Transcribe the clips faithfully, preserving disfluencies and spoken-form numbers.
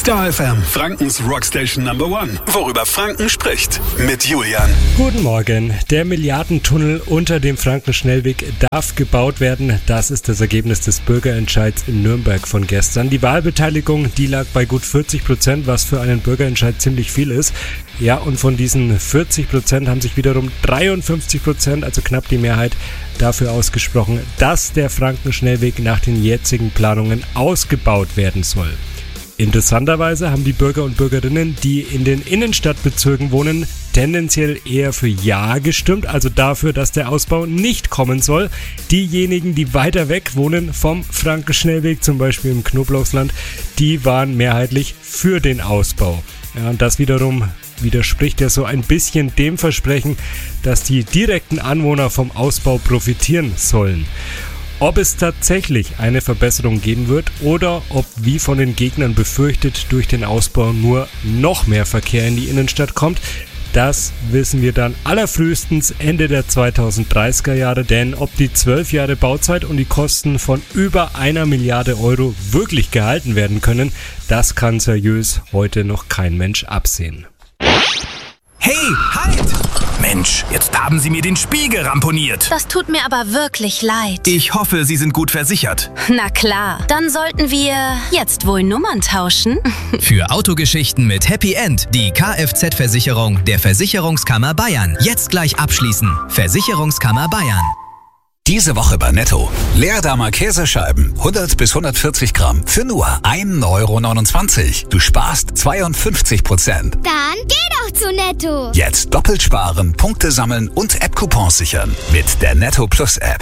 Star F M, Frankens Rockstation Number One. Worüber Franken spricht. Mit Julian. Guten Morgen. Der Milliardentunnel unter dem Frankenschnellweg darf gebaut werden. Das ist das Ergebnis des Bürgerentscheids in Nürnberg von gestern. Die Wahlbeteiligung, die lag bei gut vierzig Prozent, was für einen Bürgerentscheid ziemlich viel ist. Ja, und von diesen vierzig Prozent haben sich wiederum dreiundfünfzig Prozent, also knapp die Mehrheit, dafür ausgesprochen, dass der Frankenschnellweg nach den jetzigen Planungen ausgebaut werden soll. Interessanterweise haben die Bürger und Bürgerinnen, die in den Innenstadtbezirken wohnen, tendenziell eher für Ja gestimmt, also dafür, dass der Ausbau nicht kommen soll. Diejenigen, die weiter weg wohnen vom Frankenschnellweg, zum Beispiel im Knoblauchsland, die waren mehrheitlich für den Ausbau. Ja, und das wiederum widerspricht ja so ein bisschen dem Versprechen, dass die direkten Anwohner vom Ausbau profitieren sollen. Ob es tatsächlich eine Verbesserung geben wird oder ob, wie von den Gegnern befürchtet, durch den Ausbau nur noch mehr Verkehr in die Innenstadt kommt, das wissen wir dann allerfrühestens Ende der zweitausenddreißiger Jahre, denn ob die zwölf Jahre Bauzeit und die Kosten von über einer Milliarde Euro wirklich gehalten werden können, das kann seriös heute noch kein Mensch absehen. Hey, halt! Mensch, jetzt haben Sie mir den Spiegel ramponiert. Das tut mir aber wirklich leid. Ich hoffe, Sie sind gut versichert. Na klar, dann sollten wir jetzt wohl Nummern tauschen. Für Autogeschichten mit Happy End die Kfz-Versicherung der Versicherungskammer Bayern. Jetzt gleich abschließen. Versicherungskammer Bayern. Diese Woche bei Netto. Leerdamer Käsescheiben, hundert bis hundertvierzig Gramm, für nur ein Euro neunundzwanzig. Du sparst zweiundfünfzig Prozent. Dann geh doch zu Netto. Jetzt doppelt sparen, Punkte sammeln und App-Coupons sichern. Mit der Netto Plus App.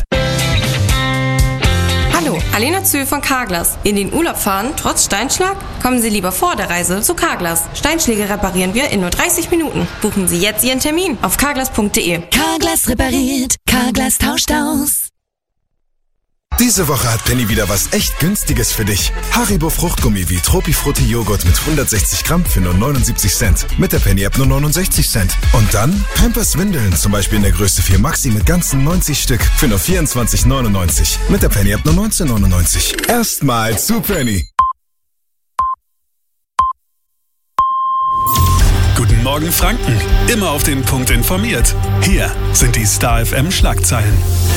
Hallo, Alena Zühl von Carglass. In den Urlaub fahren, trotz Steinschlag? Kommen Sie lieber vor der Reise zu Carglass. Steinschläge reparieren wir in nur dreißig Minuten. Buchen Sie jetzt Ihren Termin auf carglass punkt de. Carglass repariert, Carglass tauscht aus. Diese Woche hat Penny wieder was echt Günstiges für dich. Haribo Fruchtgummi wie Tropifrutti Joghurt mit hundertsechzig Gramm für nur neunundsiebzig Cent. Mit der Penny App nur neunundsechzig Cent. Und dann Pampers Windeln, zum Beispiel in der Größe vier Maxi mit ganzen neunzig Stück für nur vierundzwanzig neunundneunzig. Mit der Penny App nur neunzehn neunundneunzig. Erstmal zu Penny. Guten Morgen Franken. Immer auf den Punkt informiert. Hier sind die Star F M Schlagzeilen.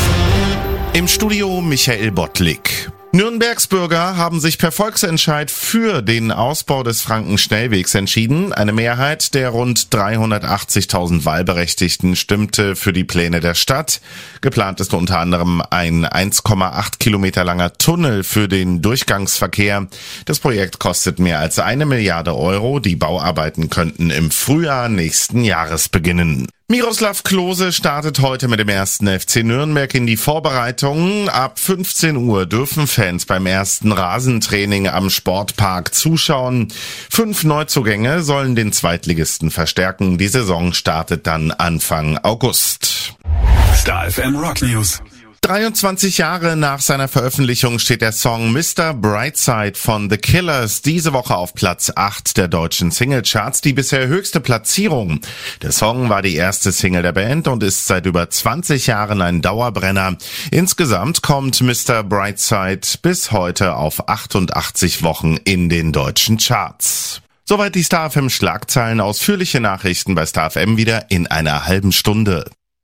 Im Studio Michael Bottlik. Nürnbergs Bürger haben sich per Volksentscheid für den Ausbau des Frankenschnellwegs entschieden. Eine Mehrheit der rund dreihundertachtzigtausend Wahlberechtigten stimmte für die Pläne der Stadt. Geplant ist unter anderem ein eins Komma acht Kilometer langer Tunnel für den Durchgangsverkehr. Das Projekt kostet mehr als eine Milliarde Euro. Die Bauarbeiten könnten im Frühjahr nächsten Jahres beginnen. Miroslav Klose startet heute mit dem ersten F C Nürnberg in die Vorbereitungen. Ab fünfzehn Uhr dürfen Fans beim ersten Rasentraining am Sportpark zuschauen. Fünf Neuzugänge sollen den Zweitligisten verstärken. Die Saison startet dann Anfang August. Star F M Rock News. dreiundzwanzig Jahre nach seiner Veröffentlichung steht der Song Mister Brightside von The Killers diese Woche auf Platz acht der deutschen Singlecharts, die bisher höchste Platzierung. Der Song war die erste Single der Band und ist seit über zwanzig Jahren ein Dauerbrenner. Insgesamt kommt Mister Brightside bis heute auf achtundachtzig Wochen in den deutschen Charts. Soweit die Star F M Schlagzeilen. Ausführliche Nachrichten bei Star F M wieder in einer halben Stunde.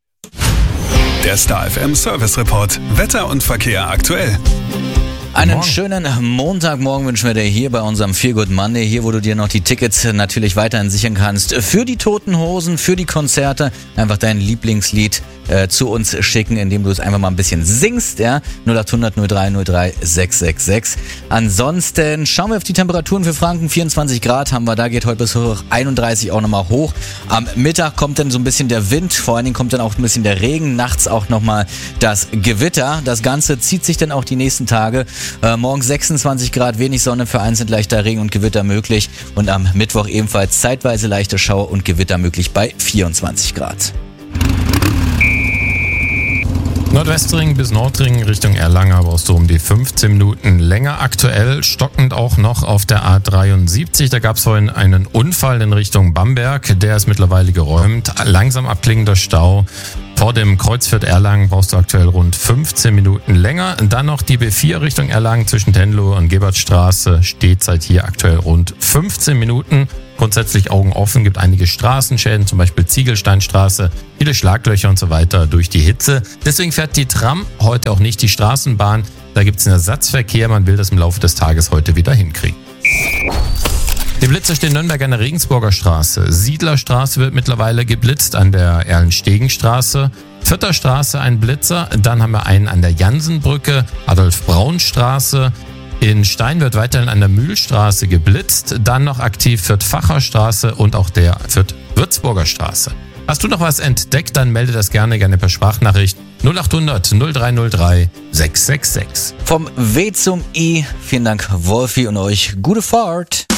Der Star F M Service Report. Wetter und Verkehr aktuell. Einen Morgen. Schönen Montagmorgen wünschen wir dir hier bei unserem Feel Good Monday, hier wo du dir noch die Tickets natürlich weiterhin sichern kannst für die Toten Hosen, für die Konzerte. Einfach dein Lieblingslied äh, zu uns schicken, indem du es einfach mal ein bisschen singst, ja. null acht hundert null drei null drei sechs sechs sechs. Ansonsten schauen wir auf die Temperaturen für Franken. vierundzwanzig Grad haben wir, da geht heute bis hoch einunddreißig auch nochmal hoch. Am Mittag kommt dann so ein bisschen der Wind, vor allen Dingen kommt dann auch ein bisschen der Regen, nachts auch nochmal das Gewitter. Das Ganze zieht sich dann auch die nächsten Tage. Äh, morgen sechsundzwanzig Grad, wenig Sonne, vereinzelt leichter Regen und Gewitter möglich. Und am Mittwoch ebenfalls zeitweise leichte Schauer und Gewitter möglich bei vierundzwanzig Grad. Nordwestring bis Nordring Richtung Erlangen brauchst du um die fünfzehn Minuten länger. Aktuell stockend auch noch auf der A dreiundsiebzig. Da gab es vorhin einen Unfall in Richtung Bamberg. Der ist mittlerweile geräumt. Langsam abklingender Stau Vor dem Kreuzfeld Erlangen brauchst du aktuell rund fünfzehn Minuten länger. Dann noch die B vier Richtung Erlangen zwischen Tenlohe und Gebertstraße steht seit hier aktuell rund fünfzehn Minuten. Grundsätzlich Augen offen, gibt einige Straßenschäden, zum Beispiel Ziegelsteinstraße, viele Schlaglöcher und so weiter durch die Hitze. Deswegen fährt die Tram heute auch nicht die Straßenbahn. Da gibt es einen Ersatzverkehr, man will das im Laufe des Tages heute wieder hinkriegen. Die Blitzer stehen in Nürnberg an der Regensburger Straße. Siedlerstraße wird mittlerweile geblitzt an der Erlenstegenstraße. Vierter Straße ein Blitzer, dann haben wir einen an der Jansenbrücke, Adolf-Braun-Straße. In Stein wird weiterhin an der Mühlstraße geblitzt, dann noch aktiv Fürth-Facher Straße und auch der Fürth-Würzburger Straße. Hast du noch was entdeckt, dann melde das gerne, gerne per Sprachnachricht null acht hundert null drei null drei sechs sechs sechs. Vom W zum I, vielen Dank Wolfi und euch gute Fahrt.